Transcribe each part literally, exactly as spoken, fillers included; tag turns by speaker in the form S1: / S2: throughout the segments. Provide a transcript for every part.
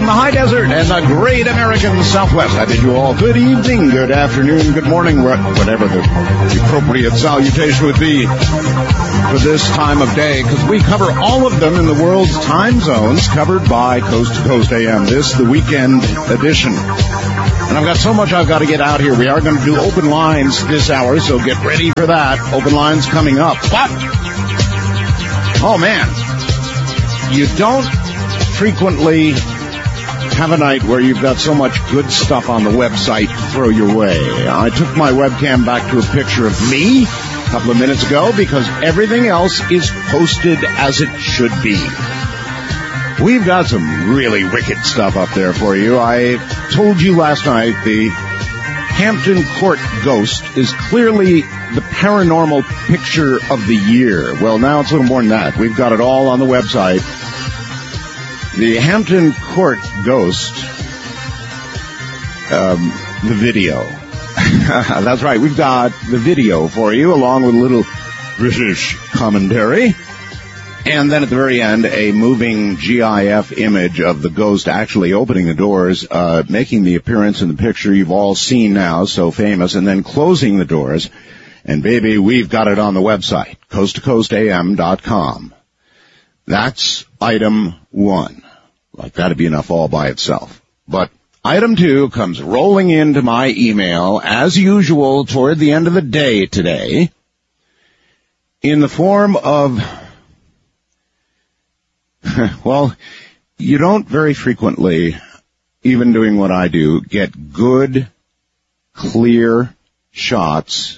S1: from the high desert and the great American Southwest. I bid you all good evening, good afternoon, good morning, whatever the, the appropriate salutation would be for this time of day, because we cover all of them in the world's time zones, covered by Coast to Coast A M. This, the weekend edition. And I've got so much I've got to get out here. We are going to do open lines this hour, so get ready for that. Open lines coming up. But, oh man, you don't frequently have a night where you've got so much good stuff on the website to throw your way. I took my webcam back to a picture of me a couple of minutes ago because everything else is posted as it should be. We've got some really wicked stuff up there for you. I told you last night the Hampton Court ghost is clearly the paranormal picture of the year. Well, now it's a little more than that. We've got it all on the website. The Hampton Court ghost, um, the video. That's right. We've got the video for you along with a little British commentary. And then at the very end, a moving GIF image of the ghost actually opening the doors, uh, making the appearance in the picture you've all seen now, so famous, and then closing the doors. And baby, we've got it on the website, coast to coast A M dot com. That's item one. Like that'd be enough all by itself. But item two comes rolling into my email, as usual, toward the end of the day today, in the form of... Well, you don't very frequently, even doing what I do, get good, clear shots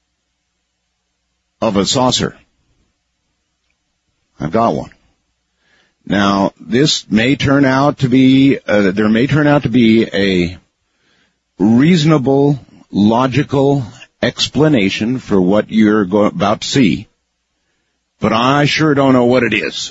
S1: of a saucer. I've got one. Now, this may turn out to be, uh, there may turn out to be a reasonable, logical explanation for what you're go- about to see, but I sure don't know what it is.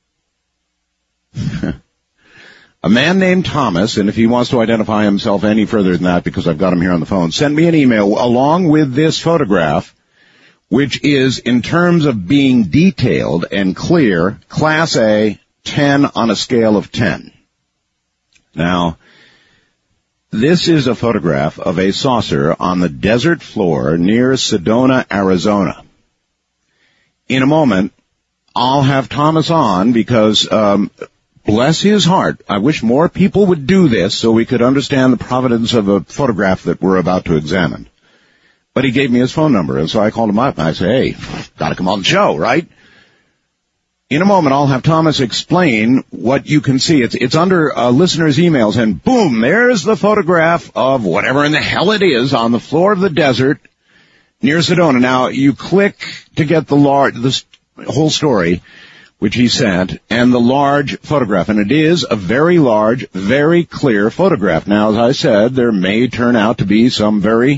S1: A man named Thomas, and if he wants to identify himself any further than that, because I've got him here on the phone, send me an email along with this photograph, which is, in terms of being detailed and clear, Class A, ten on a scale of ten. Now, this is a photograph of a saucer on the desert floor near Sedona, Arizona. In a moment, I'll have Thomas on because... um bless his heart, I wish more people would do this so we could understand the providence of a photograph that we're about to examine. But he gave me his phone number, and so I called him up, and I said, hey, gotta come on the show, right? In a moment, I'll have Thomas explain what you can see. It's, it's under uh, listeners' emails, and boom, there's the photograph of whatever in the hell it is on the floor of the desert near Sedona. Now, you click to get the large, this whole story, which he sent, and the large photograph. And it is a very large, very clear photograph. Now, as I said, there may turn out to be some very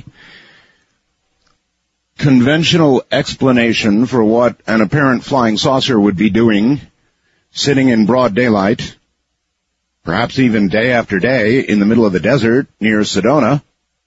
S1: conventional explanation for what an apparent flying saucer would be doing, sitting in broad daylight, perhaps even day after day, in the middle of the desert near Sedona.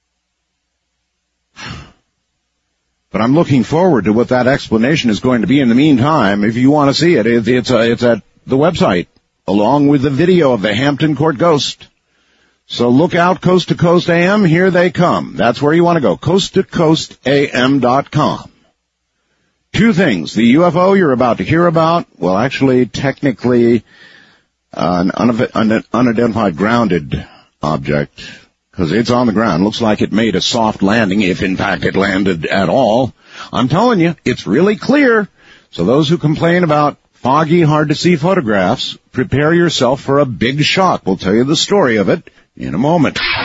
S1: But I'm looking forward to what that explanation is going to be. In the meantime, if you want to see it, it's, uh, it's at the website, along with the video of the Hampton Court ghost. So look out, Coast to Coast A M, here they come. That's where you want to go, coast to coast A M dot com. Two things. The U F O you're about to hear about, well, actually, technically, uh, an un- unidentified grounded object, because it's on the ground. Looks like it made a soft landing, if in fact it landed at all. I'm telling you, it's really clear. So those who complain about foggy, hard-to-see photographs, prepare yourself for a big shock. We'll tell you the story of it in a moment.